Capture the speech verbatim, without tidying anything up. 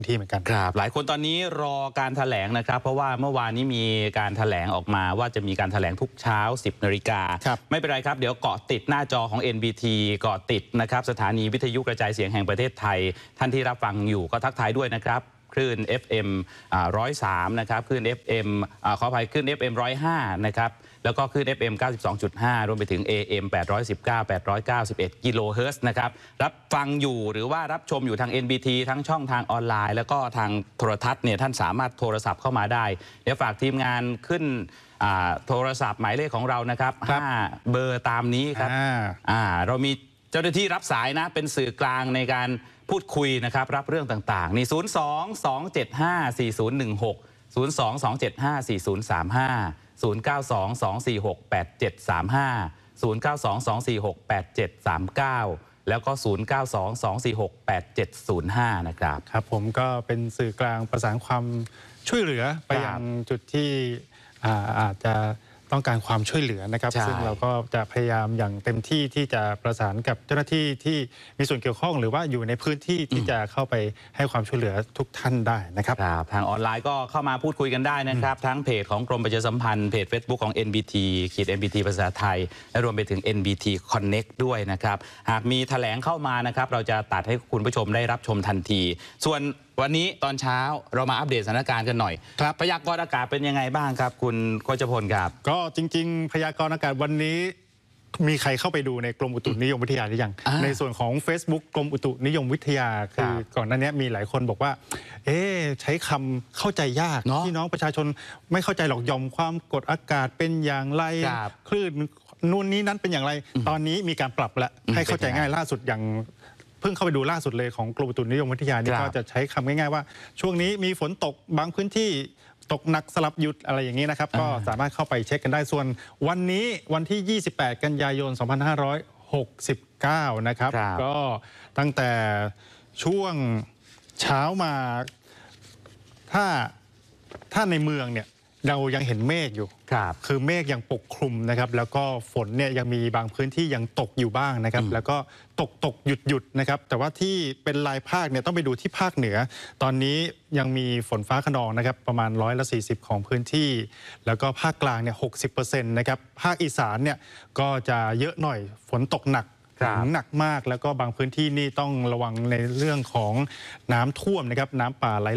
ที่เหมือนกันครับหลายคนตอนนี้รอการแถลงนะครับเพราะว่าเมื่อวานนี้มีการแถลงออกมาว่าจะมีการแถลงทุกเช้า สิบนาฬิกาไม่เป็นไรครับเดี๋ยวเกาะติดหน้าจอของ เอ็น บี ที เกาะติดนะครับสถานีวิทยุกระจายเสียงแห่งประเทศไทยท่านที่รับฟังอยู่ก็ทักทายด้วยนะครับคลื่น เอฟ เอ็ม หนึ่งร้อยสามนะครับคลื่น เอฟ เอ็ม อ่าขออภัยคลื่น เอฟ เอ็ม หนึ่งร้อยห้านะครับแล้วก็คลื่น เอฟ เอ็ม เก้าสิบสองจุดห้า รวมไปถึง เอ เอ็ม แปดร้อยสิบเก้า แปดร้อยเก้าสิบเอ็ด กิโลเฮิรตซ์นะครับรับฟังอยู่หรือว่ารับชมอยู่ทาง เอ็น บี ที ทั้งช่องทางออนไลน์แล้วก็ทางโทรทัศน์เนี่ยท่านสามารถโทรศัพท์เข้ามาได้เดี๋ยวฝากทีมงานขึ้นโทรศัพท์หมายเลขของเรานะครับห้าเบอร์ตามนี้ครับเรามีเจ้าหน้าที่รับสายนะเป็นสื่อกลางในการพูดคุยนะครับรับเรื่องต่างๆนี่ศูนย์ สอง สอง เจ็ด ห้า สี่ ศูนย์ หนึ่ง หก ศูนย์ สอง สอง เจ็ด ห้า สี่ ศูนย์ สาม ห้า ศูนย์ เก้า สอง สอง สี่ หก แปด เจ็ด สาม ห้า ศูนย์ เก้า สอง สอง สี่ หก แปด เจ็ด สาม เก้าแล้วก็ ศูนย์ เก้า สอง สอง สี่ หก แปด เจ็ด ศูนย์ ห้านะครับครับผมก็เป็นสื่อกลางประสานความช่วยเหลือไปยังจุดที่อาจจะต้องการความช่วยเหลือนะครับซึ่งเราก็จะพยายามอย่างเต็มที่ที่จะประสานกับเจ้าหน้าที่ที่มีส่วนเกี่ยวข้องหรือว่าอยู่ในพื้นที่ที่จะเข้าไปให้ความช่วยเหลือทุกท่านได้นะครับทางออนไลน์ก็เข้ามาพูดคุยกันได้นะครับทั้งเพจของกรมประชาสัมพันธ์เพจ Facebook ของ เอ็น บี ที ขีด เอ็น บี ที ภาษาไทยและรวมไปถึง เอ็น บี ที Connect ด้วยนะครับหากมีแถลงเข้ามานะครับเราจะตัดให้คุณผู้ชมได้รับชมทันทีส่วนวันนี้ตอนเช้าเรามาอัปเดตสถานการณ์กันหน่อยครับพยากรณ์อากาศเป็นยังไงบ้างครับคุณโคชพลครับก็จริงๆพยากรณ์อากาศวันนี้มีใครเข้าไปดูในกรมอุตุนิยมวิทยาหรือยังในส่วนของ Facebook กรมอุตุนิยมวิทยาคือก่อนหน้านี้มีหลายคนบอกว่าเอ๊ะใช้คำเข้าใจยากพี่น้องประชาชนไม่เข้าใจหรอกยอมความกดอากาศเป็นอย่างไรคลื่นนู่นนี้นั้นเป็นอย่างไรตอนนี้มีการปรับแล้วให้เข้าใจง่ายล่าสุดอย่างเพิ่งเข้าไปดูล่าสุดเลยของกรมอุตุนิยมวิทยานี่ก็จะใช้คำง่ายๆว่าช่วงนี้มีฝนตกบางพื้นที่ตกหนักสลับหยุดอะไรอย่างนี้นะครับก็สามารถเข้าไปเช็คกันได้ส่วนวันนี้วันที่ยี่สิบแปดกันยายนสองพันห้าร้อยหกสิบเก้านะครับก็ตั้งแต่ช่วงเช้ามาถ้าถ้าในเมืองเนี่ยเรายังเห็นเมฆอยู่คือเมฆยังปกคลุมนะครับแล้วก็ฝนเนี่ยยังมีบางพื้นที่ยังตกอยู่บ้างนะครับแล้วก็ตกตกหยุดหยุดนะครับแต่ว่าที่เป็นรายภาคเนี่ยต้องไปดูที่ภาคเหนือตอนนี้ยังมีฝนฟ้าคะนองนะครับประมาณร้อยละสี่สิบของพื้นที่แล้วก็ภาคกลางเนี่ยหกสิบเปอร์เซ็นต์นะครับภาคอีสานเนี่ยก็จะเยอะหน่อยฝนตกหนักหนักมากแล้วก็บางพื้นที่นี่ต้องระวังในเรื่องของน้ำท่วมนะครับน้ำป่าไหล